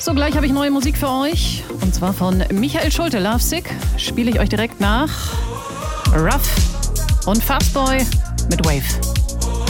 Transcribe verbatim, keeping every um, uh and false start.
So, gleich habe ich neue Musik für euch. Und zwar von Michael Schulte, Lovesick. Spiele ich euch direkt nach. Ruff und Fastboy mit Wave.